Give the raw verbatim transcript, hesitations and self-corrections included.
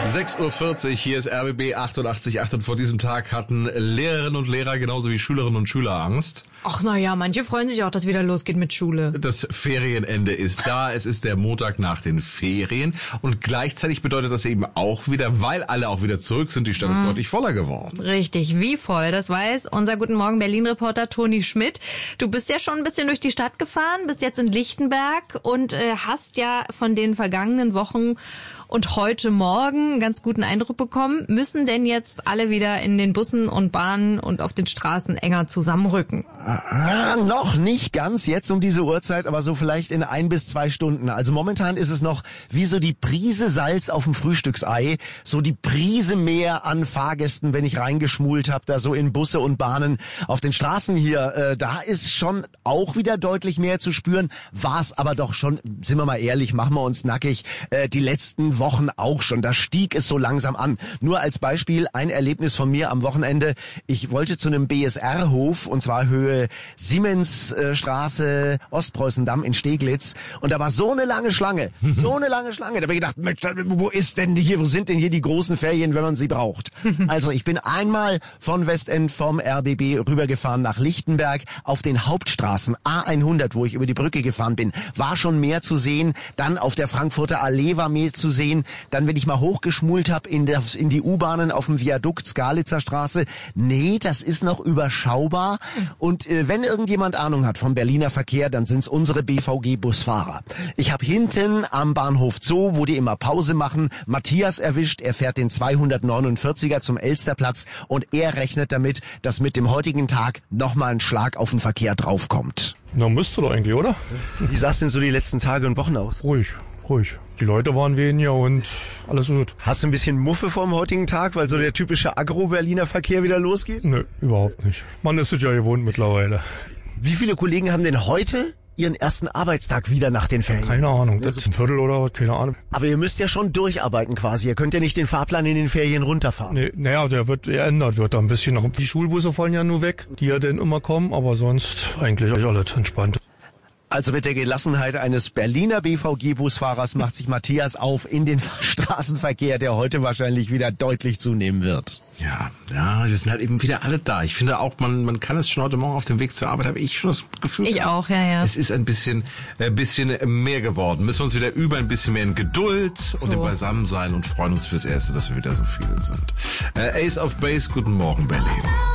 sechs Uhr vierzig, hier ist R B B achtundachtzig Komma acht und vor diesem Tag hatten Lehrerinnen und Lehrer genauso wie Schülerinnen und Schüler Angst. Ach naja, manche freuen sich auch, dass wieder losgeht mit Schule. Das Ferienende ist da, es ist der Montag nach den Ferien und gleichzeitig bedeutet das eben auch wieder, weil alle auch wieder zurück sind, die Stadt ist mhm. deutlich voller geworden. Richtig, wie voll, das weiß unser Guten Morgen Berlin-Reporter Toni Schmidt. Du bist ja schon ein bisschen durch die Stadt gefahren, bist jetzt in Lichtenberg und äh, hast ja von den vergangenen Wochen und heute Morgen einen ganz guten Eindruck bekommen. Müssen denn jetzt alle wieder in den Bussen und Bahnen und auf den Straßen enger zusammenrücken? Ah, noch nicht ganz jetzt um diese Uhrzeit, aber so vielleicht in ein bis zwei Stunden. Also momentan ist es noch wie so die Prise Salz auf dem Frühstücksei, so die Prise mehr an Fahrgästen, wenn ich reingeschmult habe, da so in Busse und Bahnen. Auf den Straßen hier, äh, da ist schon auch wieder deutlich mehr zu spüren. War es aber doch schon, sind wir mal ehrlich, machen wir uns nackig, äh, die letzten Wochen auch schon. Da stieg es so langsam an. Nur als Beispiel ein Erlebnis von mir am Wochenende. Ich wollte zu einem B S R-Hof und zwar Höhe Siemensstraße, Ostpreußendamm in Steglitz und da war so eine lange Schlange, so eine lange Schlange. Da habe ich gedacht, Mensch, wo ist denn hier, wo sind denn hier die großen Ferien, wenn man sie braucht? Also ich bin einmal von Westend vom R B B rübergefahren nach Lichtenberg auf den Hauptstraßen A hundert, wo ich über die Brücke gefahren bin. War schon mehr zu sehen. Dann auf der Frankfurter Allee war mehr zu sehen. Dann, wenn ich mal hochgeschmult habe in, in die U-Bahnen auf dem Viadukt Skalitzer Straße, nee, das ist noch überschaubar. Und äh, wenn irgendjemand Ahnung hat vom Berliner Verkehr, dann sind's unsere B V G-Busfahrer. Ich habe hinten am Bahnhof Zoo, wo die immer Pause machen, Matthias erwischt. Er fährt den zweihundertneunundvierziger zum Elsterplatz und er rechnet damit, dass mit dem heutigen Tag nochmal ein Schlag auf den Verkehr draufkommt. Na, müsste doch eigentlich, oder? Wie sah's denn so die letzten Tage und Wochen aus? Ruhig, ruhig. Die Leute waren weniger und alles gut. Hast du ein bisschen Muffe vom heutigen Tag, weil so der typische Agro-Berliner Verkehr wieder losgeht? Nö, überhaupt nicht. Man ist es ja gewohnt mittlerweile. Wie viele Kollegen haben denn heute ihren ersten Arbeitstag wieder nach den Ferien? Keine Ahnung, das ist ein Viertel oder was, keine Ahnung. Aber ihr müsst ja schon durcharbeiten quasi. Ihr könnt ja nicht den Fahrplan in den Ferien runterfahren. Nee, naja, der wird geändert, wird da ein bisschen noch. Die Schulbusse fallen ja nur weg, die ja dann immer kommen, aber sonst eigentlich alles entspannt. Also mit der Gelassenheit eines Berliner B V G-Busfahrers macht sich Matthias auf in den Straßenverkehr, der heute wahrscheinlich wieder deutlich zunehmen wird. Ja, ja, wir sind halt eben wieder alle da. Ich finde auch, man man kann es schon heute Morgen auf dem Weg zur Arbeit, habe ich schon das Gefühl. Ich auch, ja, ja. Es ist ein bisschen ein bisschen mehr geworden. Müssen wir uns wieder über ein bisschen mehr in Geduld so. und im Beisammensein und freuen uns fürs Erste, dass wir wieder so viele sind. Äh, Ace of Base, guten Morgen, Berlin.